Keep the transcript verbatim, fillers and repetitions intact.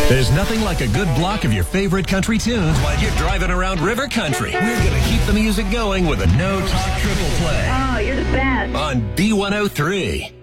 There's nothing like a good block of your favorite country tunes while you're driving around River Country. We're going to keep the music going with a no-talk triple play. Oh, you're the best. On B one oh three.